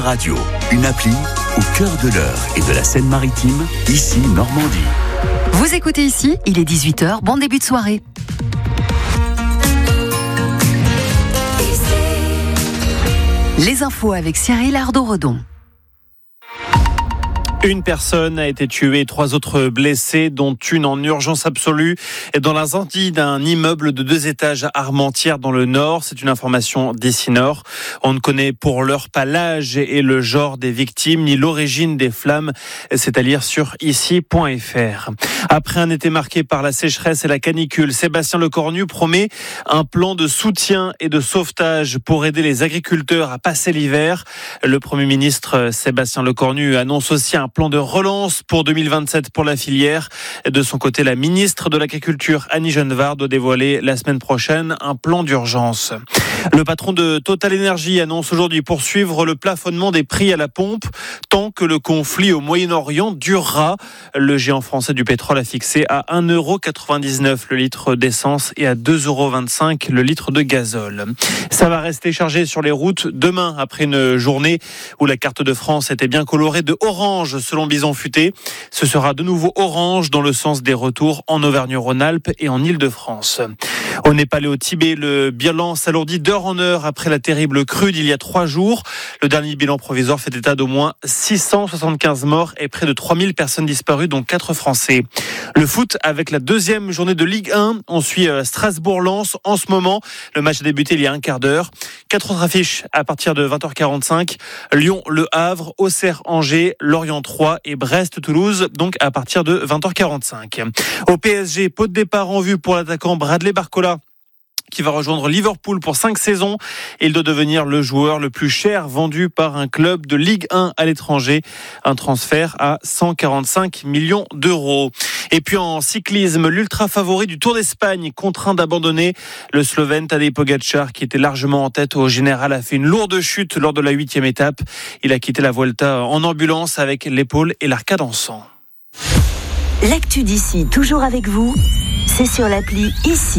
Radio, une appli au cœur de l'Eure et de la Seine-Maritime, ici Normandie. Vous écoutez ici, il est 18h, bon début de soirée. Les infos avec Cyril Ardo-Redon. Une personne a été tuée, 3 autres blessés, dont une en urgence absolue dans l'incendie d'un immeuble de 2 étages à Armentières dans le Nord. C'est une information d'ici Nord. On ne connaît pour l'heure pas l'âge et le genre des victimes, ni l'origine des flammes. C'est à lire sur ici.fr. Après un été marqué par la sécheresse et la canicule, Sébastien Lecornu promet un plan de soutien et de sauvetage pour aider les agriculteurs à passer l'hiver. Le Premier ministre Sébastien Lecornu annonce aussi un plan de relance pour 2027 pour la filière. De son côté, la ministre de l'Agriculture, Annie Genevard, doit dévoiler la semaine prochaine un plan d'urgence. Le patron de Total Energy annonce aujourd'hui poursuivre le plafonnement des prix à la pompe tant que le conflit au Moyen-Orient durera. Le géant français du pétrole a fixé à 1,99€ le litre d'essence et à 2,25€ le litre de gazole. Ça va rester chargé sur les routes demain après une journée où la carte de France était bien colorée de orange selon Bison Futé. Ce sera de nouveau orange dans le sens des retours en Auvergne-Rhône-Alpes et en Île-de-France. Au Népal et au Tibet, le bilan s'alourdit d'heure en heure après la terrible crue d'il y a 3 jours. Le dernier bilan provisoire fait état d'au moins 675 morts et près de 3000 personnes disparues, dont 4 Français. Le foot avec la 2e journée de Ligue 1. On suit Strasbourg-Lens en ce moment. Le match a débuté il y a un quart d'heure. 4 autres affiches à partir de 20h45. Lyon-Le Havre, Auxerre-Angers, Lorient-3 et Brest-Toulouse, donc à partir de 20h45. Au PSG, pot de départ en vue pour l'attaquant Bradley Barcola, qui va rejoindre Liverpool pour 5 saisons. Il doit devenir le joueur le plus cher vendu par un club de Ligue 1 à l'étranger. Un transfert à 145 millions d'euros. Et puis en cyclisme, l'ultra favori du Tour d'Espagne contraint d'abandonner. Le Slovène Tadej Pogačar, qui était largement en tête au général, a fait une lourde chute lors de la 8e étape. Il a quitté la Vuelta en ambulance avec l'épaule et l'arcade en sang. L'actu d'ici, toujours avec vous, c'est sur l'appli Ici.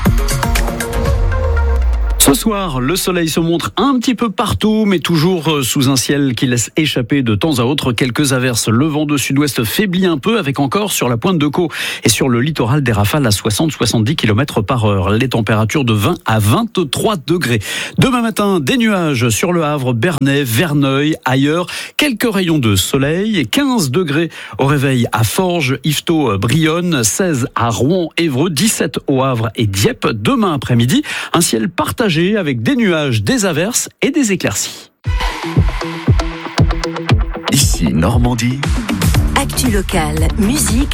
Ce soir, le soleil se montre un petit peu partout, mais toujours sous un ciel qui laisse échapper de temps à autre quelques averses. Le vent de sud-ouest faiblit un peu, avec encore sur la pointe de Caux et sur le littoral des rafales à 60-70 km/h. Les températures de 20 à 23 degrés. Demain matin, des nuages sur le Havre, Bernay, Verneuil, ailleurs. Quelques rayons de soleil et 15 degrés au réveil à Forges, Yvetot, Brionne, 16 à Rouen, Évreux, 17 au Havre et Dieppe. Demain après-midi, un ciel partagé avec des nuages, des averses et des éclaircies. Ici Normandie. Actu locale, musique.